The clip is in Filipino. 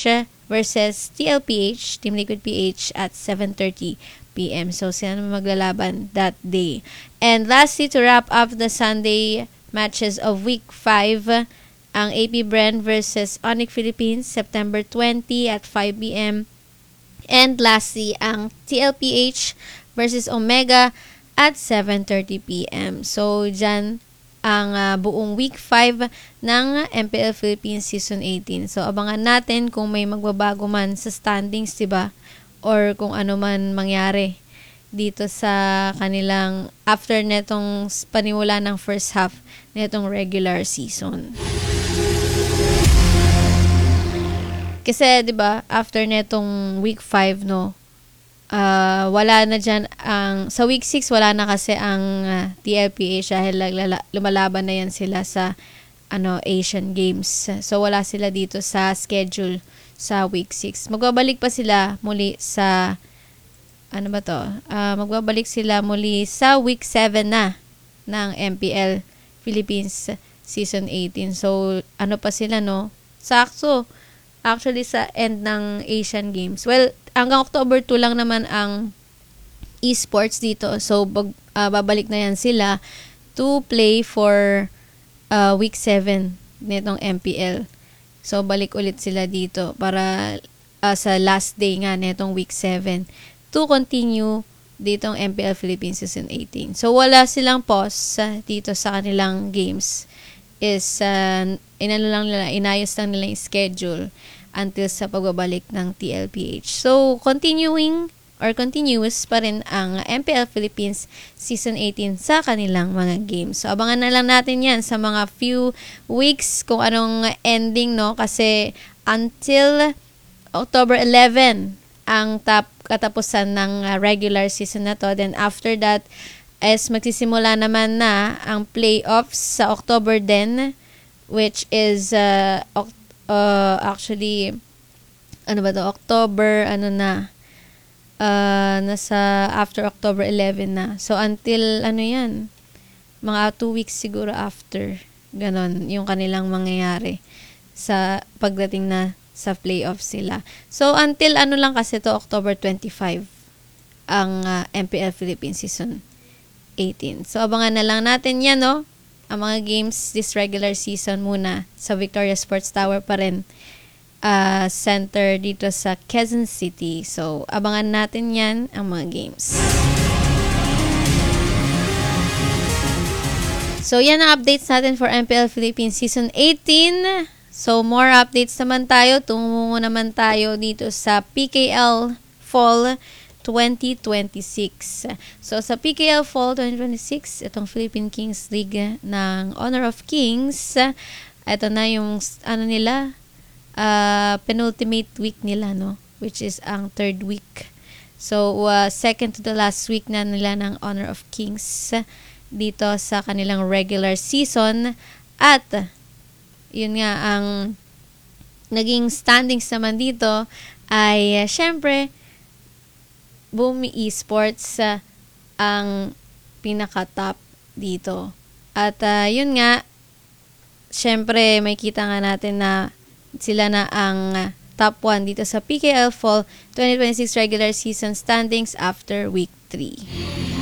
versus TLPH, Team Liquid PH at 7:30 p.m. So, sila maglalaban that day. And lastly, to wrap up the Sunday matches of Week 5, ang AP Bren versus Onyx Philippines, September 20 at 5 p.m. And lastly, ang TLPH versus Omega at 7:30 p.m. So, dyan ang buong Week 5 ng MPL Philippines Season 18. So, abangan natin kung may magbabago man sa standings, diba? Or kung ano man mangyari dito sa kanilang after netong panimula ng first half netong regular season. Kasi 'di ba, after netong week 5 no, wala na diyan ang sa week 6 wala na kasi ang TLPH dahil lumalaban na yan sila sa Asian Games. So wala sila dito sa schedule sa week 6. Magbabalik pa sila muli sa magbabalik sila muli sa week 7 na ng MPL Philippines Season 18. So pa sila no? Sakto. Actually, sa end ng Asian Games. Well, hanggang October 2 lang naman ang esports dito. So, babalik na yan sila to play for week 7 nitong MPL. So, balik ulit sila dito para sa last day nga nitong week 7 to continue ditong MPL Philippines Season 18. So, wala silang pause dito sa kanilang games. Is inayos lang nila yung schedule until sa pagbabalik ng TLPH. So, continuous pa rin ang MPL Philippines Season 18 sa kanilang mga games. So, abangan na lang natin yan sa mga few weeks kung anong ending, no? Kasi until October 11 ang katapusan ng regular season na to. Then, after that, as magsisimula naman na ang playoffs sa October 10, which is actually October nasa after October 11 na. So until yan, mga 2 weeks siguro after, ganon yung kanilang mangyayari sa pagdating na sa playoffs sila. So until lang kasi to October 25 ang MPL Philippines Season 18. So abangan na lang natin yan, no? Ang mga games this regular season muna sa Victoria Sports Tower pa rin, center dito sa Quezon City. So, abangan natin yan, ang mga games. So, yan ang updates natin for MPL Philippines Season 18. So, more updates naman tayo. Tungo naman tayo dito sa PKL Fall 2026. So, sa PKL Fall 2026, itong Philippine Kings League ng Honor of Kings, ito na yung, nila, penultimate week nila, no? Which is ang 3rd week. So, second to the last week na nila ng Honor of Kings dito sa kanilang regular season. At, yun nga, ang naging standings naman dito ay, syempre, Bumi Esports ang pinaka-top dito. At yun nga, syempre may kita nga natin na sila na ang top 1 dito sa PKL Fall 2026 regular season standings after week 3.